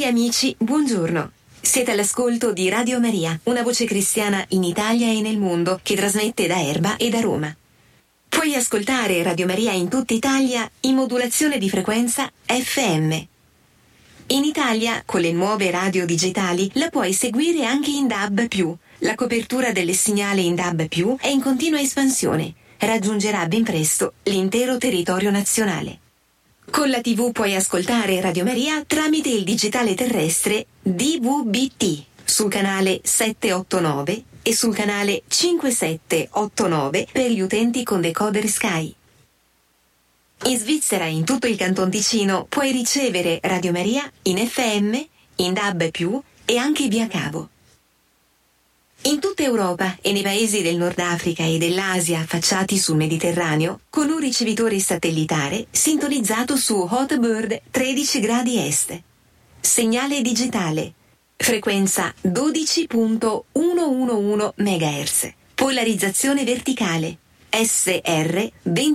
Cari amici, buongiorno. Siete all'ascolto di Radio Maria, una voce cristiana in Italia e nel mondo che trasmette da Erba e da Roma. Puoi ascoltare Radio Maria in tutta Italia in modulazione di frequenza FM. In Italia, con le nuove radio digitali, la puoi seguire anche in DAB+. La copertura del segnale in DAB+, è in continua espansione. Raggiungerà ben presto l'intero territorio nazionale. Con la TV puoi ascoltare Radio Maria tramite il digitale terrestre DVB-T sul canale 789 e sul canale 5789 per gli utenti con decoder Sky. In Svizzera e in tutto il Canton Ticino puoi ricevere Radio Maria in FM, in DAB+, e anche via cavo. In tutta Europa e nei paesi del Nord Africa e dell'Asia affacciati sul Mediterraneo, con un ricevitore satellitare sintonizzato su Hotbird 13 gradi est. Segnale digitale. Frequenza 12.111 MHz. Polarizzazione verticale. SR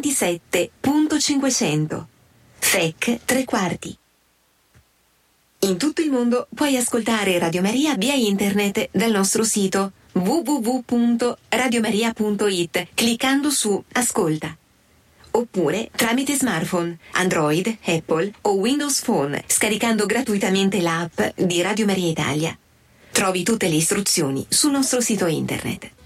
27.500. FEC 3/4. In tutto il mondo puoi ascoltare Radio Maria via internet dal nostro sito www.radiomaria.it cliccando su Ascolta. Oppure tramite smartphone, Android, Apple o Windows Phone scaricando gratuitamente l'app di Radio Maria Italia. Trovi tutte le istruzioni sul nostro sito internet.